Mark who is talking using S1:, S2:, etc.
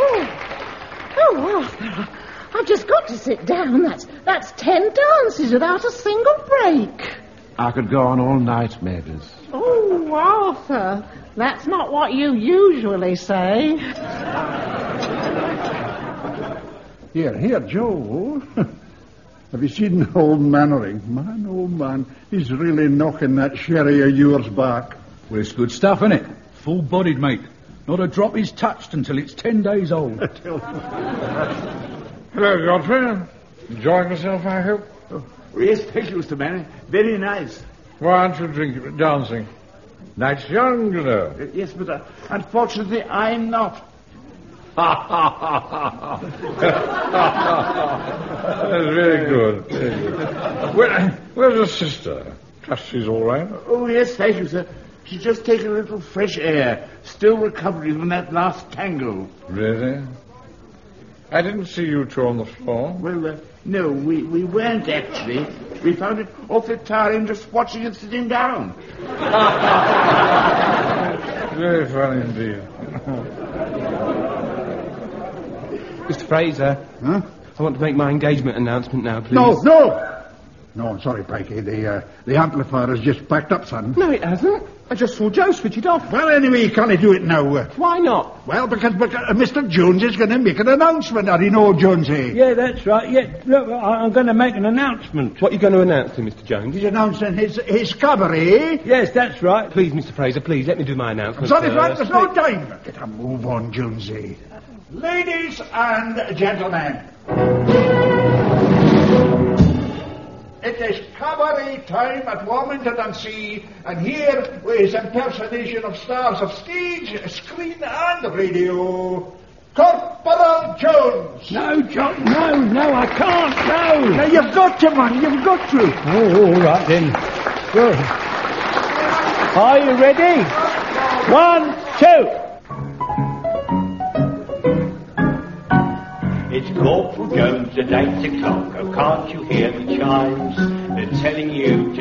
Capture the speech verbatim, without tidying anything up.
S1: Oh, oh Arthur, I've just got to sit down. That's, that's ten dances without a single break.
S2: I could go on all night, Mavis.
S1: Oh, Arthur, that's not what you usually say.
S3: Here, here, Joe. Have you seen old Mannering? Man, oh man, he's really knocking that sherry of yours back.
S4: Well, it's good stuff, isn't it? Full-bodied, mate. Not a drop is touched until it's ten days old.
S5: Hello, Godfrey. Enjoying yourself, I hope?
S6: Oh, yes, thank you, Mister Manning. Very nice.
S5: Why aren't you drinking, dancing? Night's young, you know.
S6: Uh, yes, but uh, unfortunately, I'm not.
S5: Ha, ha, ha, ha, ha. That's very good. Very good. Well, where's your sister? Trust she's all right?
S6: Oh, yes, thank you, sir. She's just taken a little fresh air. Still recovering from that last tango.
S5: Really? I didn't see you two on the floor.
S6: Well, uh, no, we, we weren't actually. We found it awfully tiring just watching it sitting down.
S5: Very funny indeed.
S7: Mister Fraser.
S3: Huh?
S7: I want to make my engagement announcement now, please.
S3: No, no! No, I'm sorry, Pikey. The, uh, the amplifier has just packed up, son.
S7: No, it hasn't. I just saw Joe switch it off.
S3: Well, anyway, you can't do it now. Uh,
S7: Why not?
S3: well, because, because uh, Mister Jones is going to make an announcement. Are you know, Jonesy?
S8: Yeah, that's right. Yeah, look, I- I'm going to make an announcement.
S7: What are you going to announce to Mister Jones?
S3: He's announcing his, his cabaret.
S8: Yes, that's right.
S7: Please, Mister Fraser, please, let me do my
S3: I'm
S7: announcement
S3: sorry, Frank,
S7: first.
S3: there's no time. Get a move on, Jonesy. Ladies and gentlemen, it is cabaret time at Warmington-on-Sea, and here with his impersonation of stars of stage, screen, and radio, Corporal Jones.
S8: No, John, no, no, I can't, no.
S3: Now, you've got to, man, you've got to.
S8: Oh, all right, then. Good. Are you ready? One, two.
S9: It's Corporal Jones at eight o'clock. Oh, can't you hear the chimes? They're telling you to